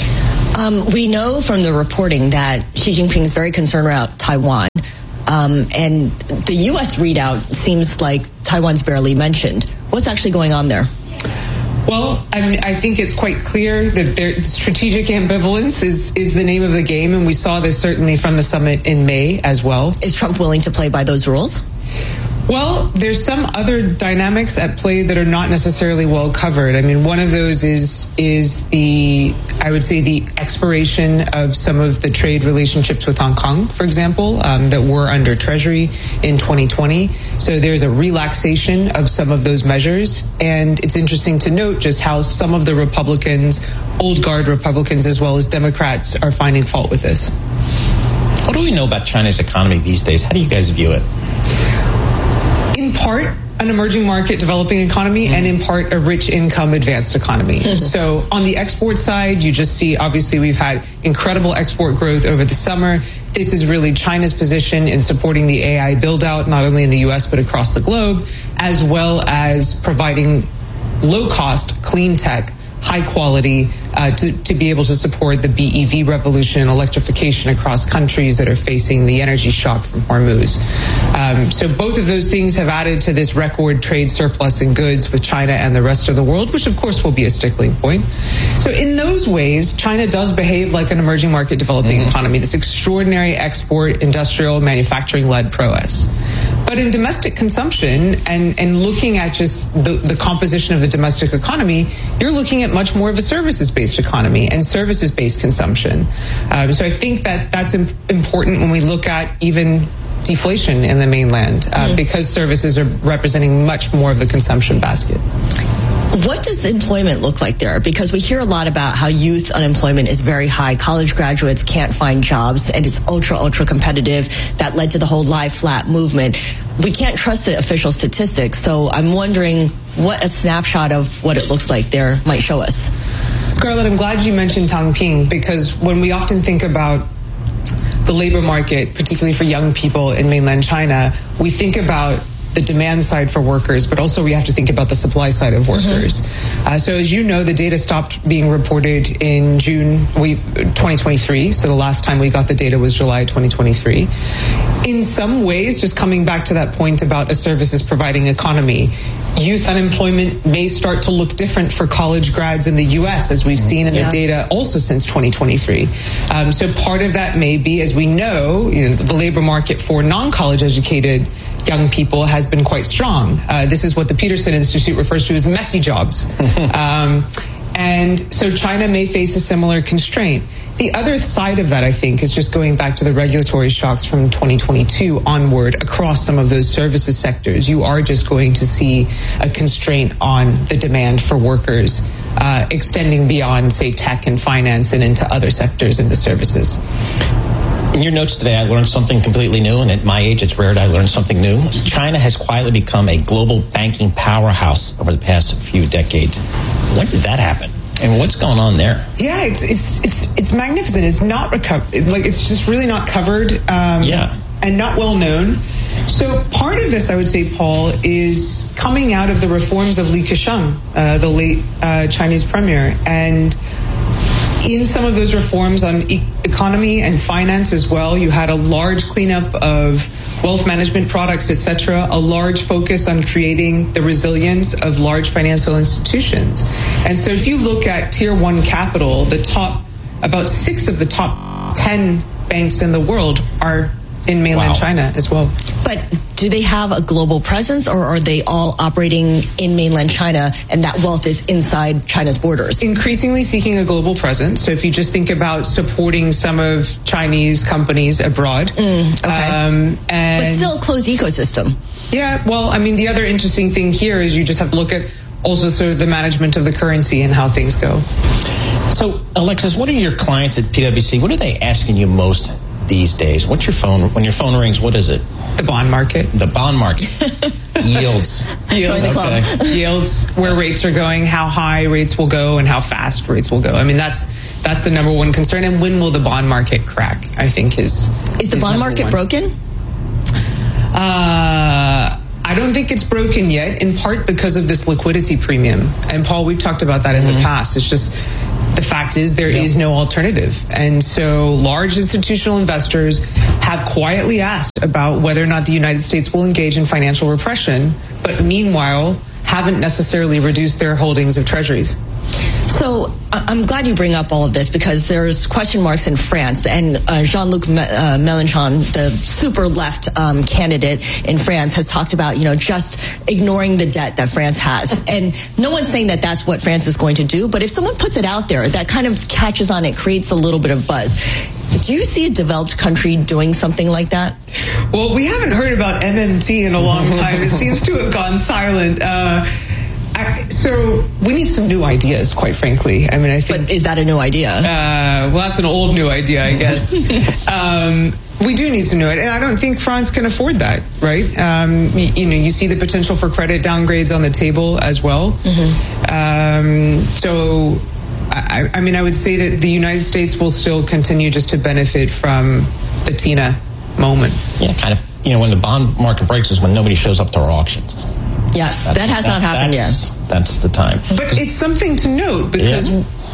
We know from the reporting that Xi Jinping is very concerned about Taiwan. And the U.S. readout seems like Taiwan's barely mentioned. What's actually going on there?
Well, I think it's quite clear that strategic ambivalence is the name of the game, and we saw this certainly from the summit in May as well. Is Trump willing to play by those rules? Well, there's some other dynamics at play that are not necessarily well covered. I mean, one of those is the expiration of some of the trade relationships with Hong Kong, for example, that were under Treasury in 2020. So there's a relaxation of some of those measures. And it's interesting to note just how some of the Republicans, old guard Republicans as well as Democrats, are finding fault with this.
What do we know about China's economy these days? How do you guys view it?
In part, an emerging market developing economy, and in part, a rich income advanced economy. So on the export side, you just see, obviously, we've had incredible export growth over the summer. This is really China's position in supporting the AI build out, not only in the U.S., but across the globe, as well as providing low cost, clean tech, high quality, to be able to support the BEV revolution and electrification across countries that are facing the energy shock from Hormuz. So both of those things have added to this record trade surplus in goods with China and the rest of the world, which of course will be a stickling point. So in those ways, China does behave like an emerging market developing economy, this extraordinary export, industrial, manufacturing-led prowess. But in domestic consumption and looking at just the composition of the domestic economy, you're looking at much more of a services-based economy and services-based consumption. So I think that's important when we look at even deflation in the mainland, because services are representing much more of the consumption basket.
What does employment look like there? Because we hear a lot about how youth unemployment is very high. College graduates can't find jobs, and it's ultra competitive. That led to the whole lie flat movement. We can't trust the official statistics, so I'm wondering what a snapshot of what it looks like there might show us.
Scarlett, I'm glad you mentioned Tangping, because when we often think about the labor market, particularly for young people in mainland China, we think about the demand side for workers, but also we have to think about the supply side of workers. So as you know, the data stopped being reported in June 2023. So the last time we got the data was July 2023. In some ways, just coming back to that point about a services providing economy, youth unemployment may start to look different for college grads in the U.S., as we've seen in the data also since 2023. So part of that may be, as we know, the labor market for non-college educated young people has been quite strong. This is what the Peterson Institute refers to as messy jobs. And so China may face a similar constraint. The other side of that, I think, is just going back to the regulatory shocks from 2022 onward across some of those services sectors. You are just going to see a constraint on the demand for workers, extending beyond, say, tech and finance and into other sectors in the services.
In your notes today, I learned something completely new, and at my age, it's rare that I learn something new. China has quietly become a global banking powerhouse over the past few decades. When did that happen? And what's going on there?
Yeah, it's magnificent. It's not it's just really not covered. And not well known. So part of this, I would say, Paul, is coming out of the reforms of Li Keqiang, the late Chinese premier, and in some of those reforms on economy and finance as well, you had a large cleanup of wealth management products, etc., a large focus on creating the resilience of large financial institutions. And so if you look at tier one capital, about 6 of the top 10 banks in the world are in mainland China as well.
But do they have a global presence, or are they all operating in mainland China and that wealth is inside China's borders?
Increasingly seeking a global presence. So if you just think about supporting some of Chinese companies abroad.
But still a closed ecosystem.
Yeah, well, I mean, the other interesting thing here is you just have to look at also sort of the management of the currency and how things go.
So, Alexis, what are your clients at PwC? What are they asking you most these days? What's your phone, when your phone rings, what is it?
The bond market.
The bond market. Yields.
Join the club. Okay. Yields, where rates are going, how high rates will go, and how fast rates will go. I mean, that's the number one concern. And when will the bond market crack, I think is
the bond market broken?
I don't think it's broken yet, in part because of this liquidity premium. And Paul, we've talked about that in the past. It's just, the fact is there is no alternative. And so large institutional investors have quietly asked about whether or not the United States will engage in financial repression, but meanwhile haven't necessarily reduced their holdings of treasuries.
So I'm glad you bring up all of this, because there's question marks in France, and Jean-Luc Mélenchon, the super left candidate in France, has talked about, just ignoring the debt that France has. And no one's saying that that's what France is going to do, but if someone puts it out there, that kind of catches on, it creates a little bit of buzz. Do you see a developed country doing something like that?
Well, we haven't heard about MMT in a long time. It seems to have gone silent. So we need some new ideas, quite frankly. I mean, I think. But
is that a new idea?
Well, that's an old new idea, I guess. We do need some new ideas, and I don't think France can afford that, right? You see the potential for credit downgrades on the table as well. So, I would say that the United States will still continue just to benefit from the Tina moment.
Yeah, kind of. When the bond market breaks is when nobody shows up to our auctions.
Yes, that has not happened yet.
That's the time.
But it's something to note, because,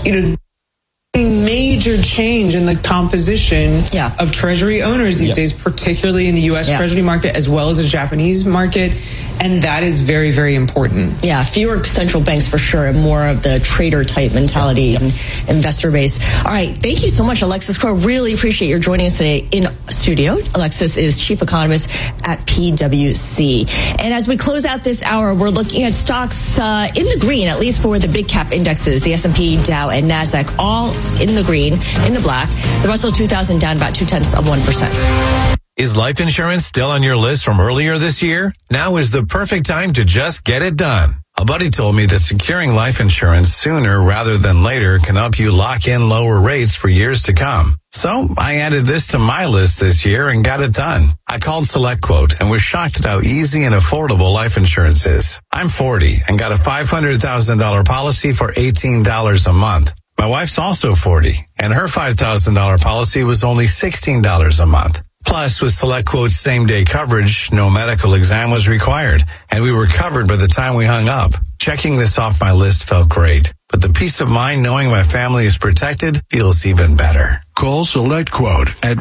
major change in the composition of Treasury owners these days, particularly in the U.S. Treasury market as well as the Japanese market. And that is very, very important.
Yeah, fewer central banks for sure, and more of the trader type mentality and investor base. All right, thank you so much, Alexis Crowe. Really appreciate your joining us today in studio. Alexis is chief economist at PwC. And as we close out this hour, we're looking at stocks in the green, at least for the big cap indexes, the S&P, Dow, and NASDAQ, all in the green, in the black. The Russell 2000 down about 0.2%.
Is life insurance still on your list from earlier this year? Now is the perfect time to just get it done. A buddy told me that securing life insurance sooner rather than later can help you lock in lower rates for years to come. So I added this to my list this year and got it done. I called SelectQuote and was shocked at how easy and affordable life insurance is. I'm 40 and got a $500,000 policy for $18 a month. My wife's also 40 and her $5,000 policy was only $16 a month. Plus, with SelectQuote's same-day coverage, no medical exam was required, and we were covered by the time we hung up. Checking this off my list felt great, but the peace of mind knowing my family is protected feels even better.
Call SelectQuote at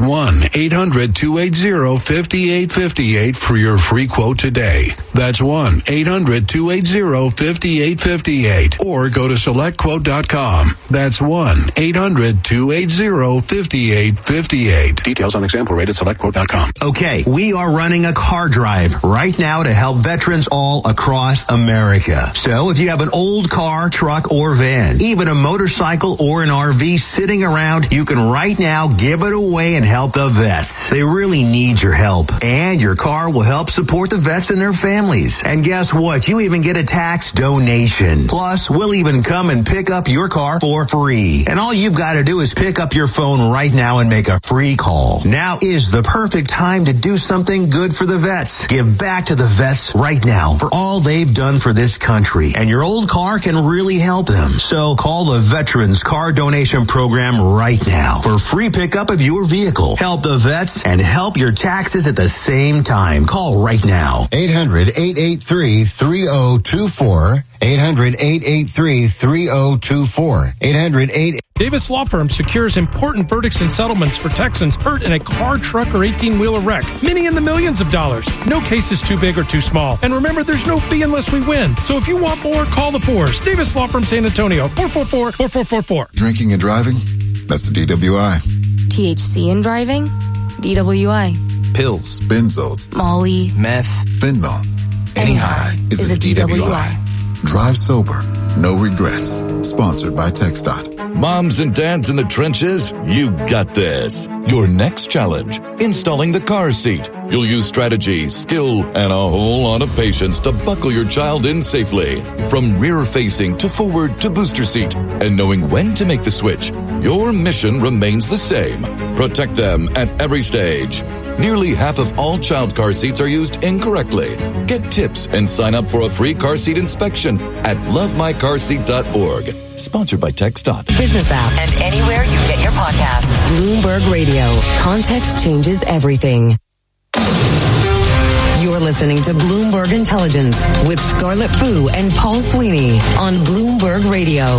1-800-280-5858 for your free quote today. That's 1-800-280-5858. Or go to SelectQuote.com. That's 1-800-280-5858. Details on example rate at SelectQuote.com.
Okay, we are running a car drive right now to help veterans all across America. So if you have an old car, truck, or van, even a motorcycle or an RV sitting around, you can right now give it away and help the vets. They really need your help. And your car will help support the vets and their families. And guess what? You even get a tax donation. Plus, we'll even come and pick up your car for free. And all you've got to do is pick up your phone right now and make a free call. Now is the perfect time to do something good for the vets. Give back to the vets right now for all they've done for this country. And your old car can really help them. So call the Veterans Car Donation Program right now for free pickup of your vehicle. Help the vets and help your taxes at the same time. Call right now.
800-883-3024. 800-883-3024. 800-8...
Davis Law Firm secures important verdicts and settlements for Texans hurt in a car, truck, or 18-wheeler wreck. Many in the millions of dollars. No case is too big or too small. And remember, there's no fee unless we win. So if you want more, call the Fours. Davis Law Firm, San Antonio, 444-4444.
Drinking and driving? That's a DWI.
THC in driving? DWI.
Pills, benzos,
Molly,
meth, fentanyl. Any high is a DWI. Drive sober. No regrets. Sponsored by TxDOT.
Moms and dads in the trenches, you got this. Your next challenge, installing the car seat. You'll use strategy, skill, and a whole lot of patience to buckle your child in safely. From rear-facing to forward to booster seat. And knowing when to make the switch, your mission remains the same. Protect them at every stage. Nearly half of all child car seats are used incorrectly. Get tips and sign up for a free car seat inspection at lovemycarseat.org. Sponsored by TxDOT.
Business app and anywhere you get your podcasts. Bloomberg Radio. Context changes everything. You're listening to Bloomberg Intelligence with Scarlett Fu and Paul Sweeney on Bloomberg Radio.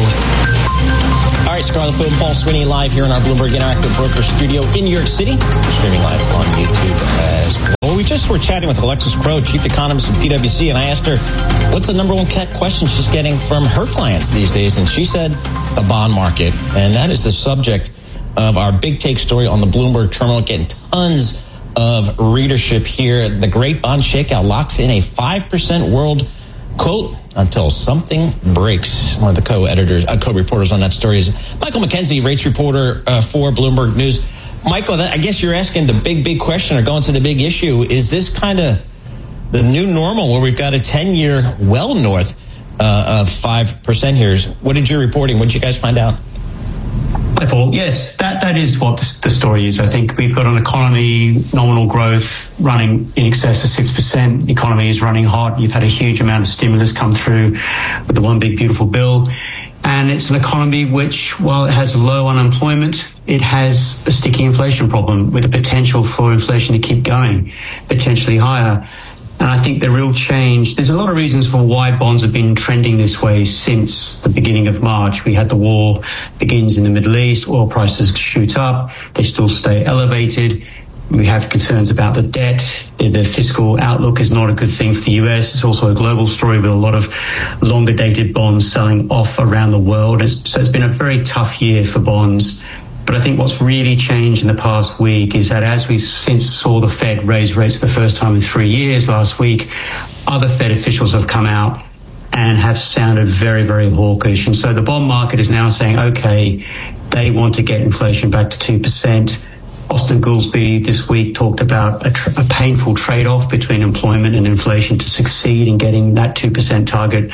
All right, Scarlett Fu and Paul Sweeney live here in our Bloomberg Interactive Broker studio in New York City. We're streaming live on YouTube as well. We just were chatting with Alexis Crowe, Chief Economist of PwC, and I asked her, what's the number one question she's getting from her clients these days? And she said, the bond market. And that is the subject of our big take story on the Bloomberg Terminal, getting tons of readership here. The Great Bond Shakeout locks in a 5% world quote until something breaks. One of the co-reporters on that story is Michael McKenzie, rates reporter for Bloomberg News. Michael, I guess you're asking the big question or going to the big issue. Is this kind of the new normal where we've got a 10-year well north of 5% here? What did your reporting? What did you guys find out?
Hi, Paul. Yes, that is what the story is. I think we've got an economy, nominal growth running in excess of 6%. The economy is running hot. You've had a huge amount of stimulus come through with the One Big Beautiful Bill. And it's an economy which, while it has low unemployment, it has a sticky inflation problem with the potential for inflation to keep going, potentially higher. And I think the real change, there's a lot of reasons for why bonds have been trending this way since the beginning of March. We had the war begins in the Middle East, oil prices shoot up, they still stay elevated. We have concerns about the debt. The fiscal outlook is not a good thing for the US. It's also a global story with a lot of longer dated bonds selling off around the world. So it's been a very tough year for bonds. But I think what's really changed in the past week is that as we since saw the Fed raise rates for the first time in 3 years last week, other Fed officials have come out and have sounded very, very hawkish. And so the bond market is now saying, okay, they want to get inflation back to 2%. Austin Goolsbee this week talked about a painful trade-off between employment and inflation to succeed in getting that 2% target.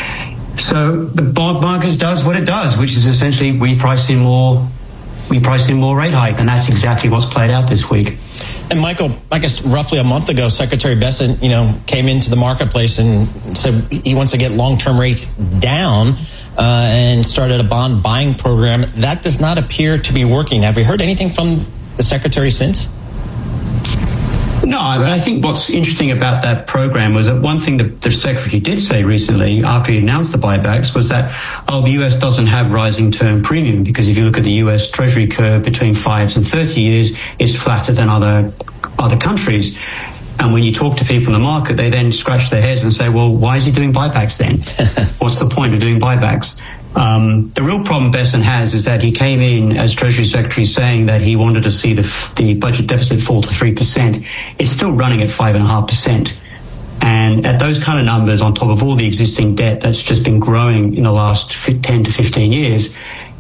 So the bond market does what it does, which is essentially we price in more rate hike, and that's exactly what's played out this week.
And Michael, I guess roughly a month ago, Secretary Bessent, came into the marketplace and said he wants to get long-term rates down and started a bond buying program. That does not appear to be working. Have you heard anything from the Secretary since?
No, but I think what's interesting about that program was that one thing that the Secretary did say recently after he announced the buybacks was that, the US doesn't have rising term premium, because if you look at the US Treasury curve between 5 and 30 years, it's flatter than other countries. And when you talk to people in the market, they then scratch their heads and say, well, why is he doing buybacks then? What's the point of doing buybacks? The real problem Bessent has is that he came in as Treasury Secretary saying that he wanted to see the budget deficit fall to 3%. It's still running at 5.5%. And at those kind of numbers, on top of all the existing debt that's just been growing in the last 10 to 15 years,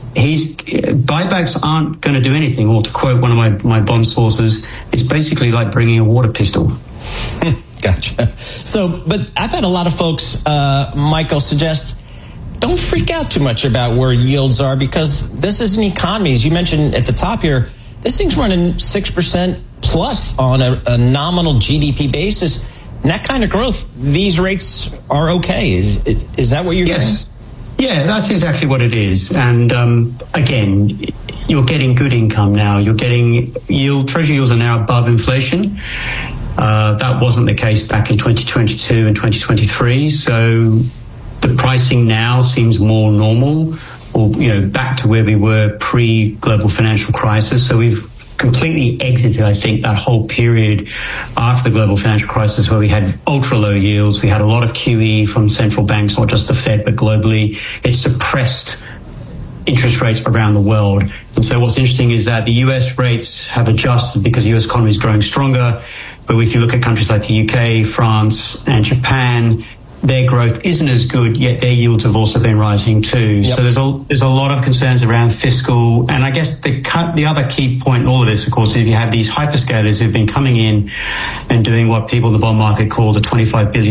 buybacks aren't going to do anything. Or to quote one of my bond sources, it's basically like bringing a water pistol.
Gotcha. So, but I've had a lot of folks, Michael, suggest don't freak out too much about where yields are, because this is an economy. As you mentioned at the top here, this thing's running 6% plus on a nominal GDP basis. And that kind of growth, these rates are okay. Is that what you're
Yes. Yeah, that's exactly what it is. And again, you're getting good income now. You're getting Treasury yields are now above inflation. That wasn't the case back in 2022 and 2023. So the pricing now seems more normal, or back to where we were pre-global financial crisis. So we've completely exited, I think, that whole period after the global financial crisis where we had ultra low yields. We had a lot of QE from central banks, not just the Fed, but globally. It suppressed interest rates around the world. And so what's interesting is that the US rates have adjusted because the US economy is growing stronger. But if you look at countries like the UK, France, and Japan, their growth isn't as good, yet their yields have also been rising too. Yep. So there's a lot of concerns around fiscal. And I guess the other key point in all of this, of course, is you have these hyperscalers who've been coming in and doing what people in the bond market call the $25 billion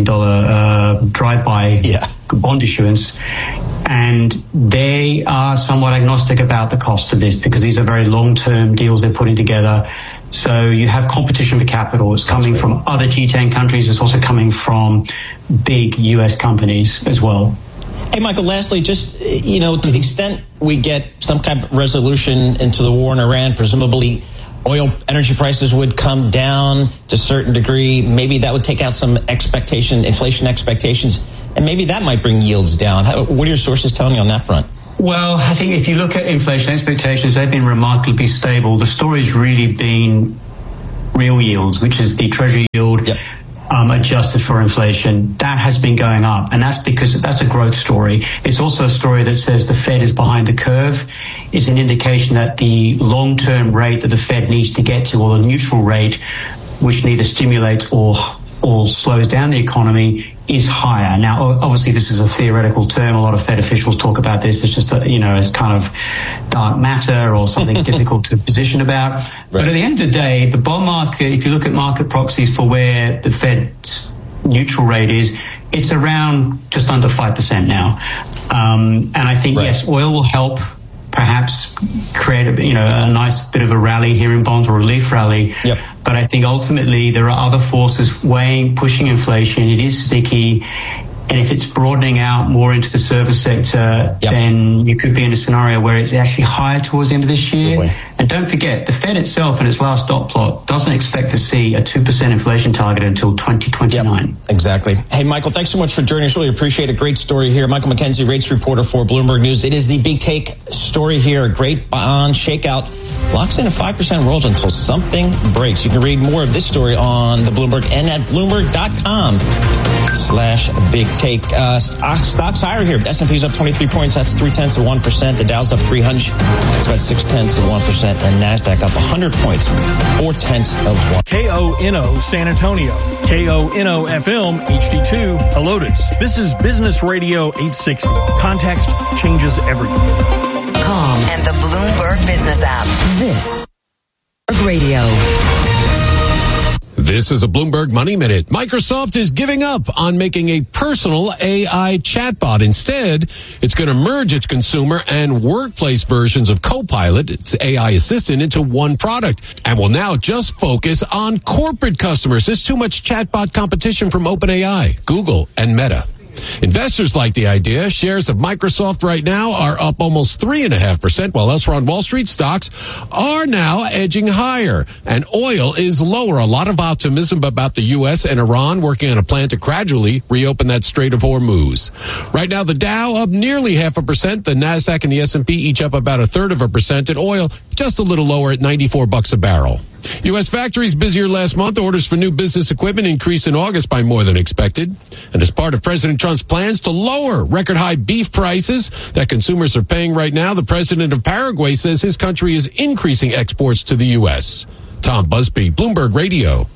drive-by bond issuance. And they are somewhat agnostic about the cost of this because these are very long-term deals they're putting together. So you have competition for capital. It's coming from other G10 countries. It's also coming from big U.S. companies as well.
Hey, Michael, lastly, just, you know, to the extent we get some kind of resolution into the war in Iran, presumably oil energy prices would come down to a certain degree. Maybe that would take out some inflation expectations, and maybe that might bring yields down. What are your sources telling you on that front?
Well, I think if you look at inflation expectations, they've been remarkably stable. The story's really been real yields, which is the Treasury yield adjusted for inflation. That has been going up, and that's because that's a growth story. It's also a story that says the Fed is behind the curve. It's an indication that the long-term rate that the Fed needs to get to, or the neutral rate, which neither stimulates or slows down the economy, is higher. Now, obviously, this is a theoretical term. A lot of Fed officials talk about this. It's just, as kind of dark matter or something difficult to position about. Right. But at the end of the day, the bond market, if you look at market proxies for where the Fed's neutral rate is, it's around just under 5% now. And I think, yes, oil will help perhaps create a nice bit of a rally here in bonds, or a relief rally. Yep. But I think ultimately there are other forces pushing inflation. It is sticky. And if it's broadening out more into the service sector, then you could be in a scenario where it's actually higher towards the end of this year. And don't forget, the Fed itself in its last dot plot doesn't expect to see a 2% inflation target until 2029.
Yep, exactly. Hey, Michael, thanks so much for joining us. Really appreciate a great story here. Michael McKenzie, rates reporter for Bloomberg News. It is the big take story here. A great bond shakeout. Locks in a 5% roll until something breaks. You can read more of this story on the Bloomberg and at Bloomberg.com/big take. Stocks higher here. S&P's up 23 points. That's 0.3%. The Dow's up 300. That's about 0.6%. And NASDAQ up 100 points. 0.4%.
KONO San Antonio. KONO FM HD2 Helotes. This is Business Radio 860. Context changes everything.
And the Bloomberg Business app. This is Radio.
This is a Bloomberg Money Minute. Microsoft is giving up on making a personal AI chatbot. Instead, it's going to merge its consumer and workplace versions of Copilot, its AI assistant, into one product, and will now just focus on corporate customers. There's too much chatbot competition from OpenAI, Google, and Meta. Investors like the idea. Shares of Microsoft right now are up almost 3.5%, while elsewhere on Wall Street, stocks are now edging higher, and oil is lower. A lot of optimism about the U.S. and Iran working on a plan to gradually reopen that Strait of Hormuz. Right now, the Dow up nearly 0.5%. The Nasdaq and the S&P each up about 1/3%, and oil just a little lower at $94 a barrel. U.S. factories busier last month. Orders for new business equipment increased in August by more than expected. And as part of President Trump's plans to lower record-high beef prices that consumers are paying right now, the president of Paraguay says his country is increasing exports to the U.S. Tom Busby, Bloomberg Radio.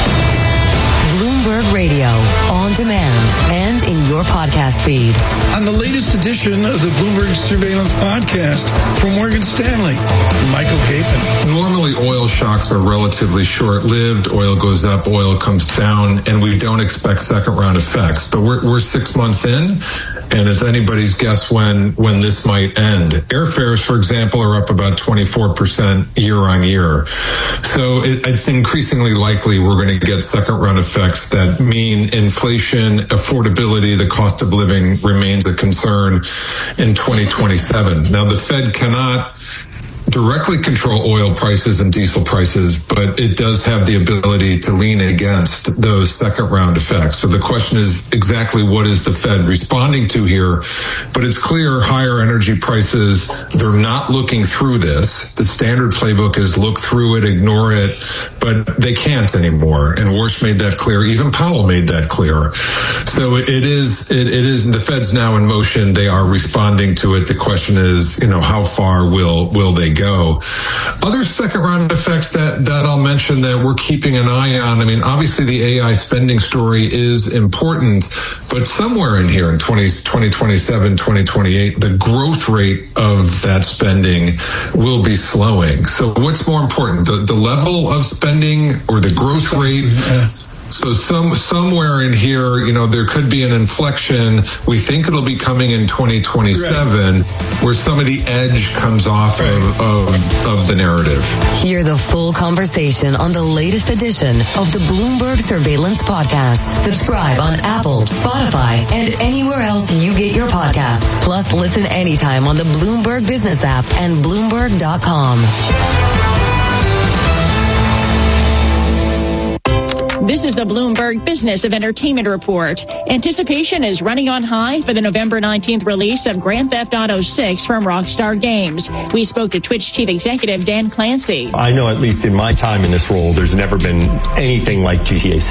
Bloomberg Radio, on demand and in your podcast feed.
On the latest edition of the Bloomberg Surveillance Podcast from Morgan Stanley, Michael Capon.
Normally, oil shocks are relatively short-lived. Oil goes up, oil comes down, and we don't expect second-round effects. But we're 6 months in, and it's anybody's guess when this might end. Airfares, for example, are up about 24% year on year. So it's increasingly likely we're going to get second-round effects that mean inflation, affordability, the cost of living remains a concern in 2027. Now, the Fed cannot directly control oil prices and diesel prices, but it does have the ability to lean against those second round effects. So the question is exactly what is the Fed responding to here? But it's clear higher energy prices, they're not looking through this. The standard playbook is look through it, ignore it, but they can't anymore. And Warsh made that clear. Even Powell made that clear. So it is, the Fed's now in motion. They are responding to it. The question is, how far will they go? go. Other second round effects that I'll mention that we're keeping an eye on. I mean, obviously the AI spending story is important, but somewhere in here in 2027, 2028, the growth rate of that spending will be slowing. So what's more important, the level of spending or the growth rate? So somewhere in here, there could be an inflection. We think it'll be coming in 2027, where some of the edge comes off of the narrative.
Hear the full conversation on the latest edition of the Bloomberg Surveillance Podcast. Subscribe on Apple, Spotify, and anywhere else you get your podcasts. Plus, listen anytime on the Bloomberg Business app and Bloomberg.com.
This is the Bloomberg Business of Entertainment Report. Anticipation is running on high for the November 19th release of Grand Theft Auto 6 from Rockstar Games. We spoke to Twitch Chief Executive Dan Clancy.
I know, at least in my time in this role, there's never been anything like GTA 6.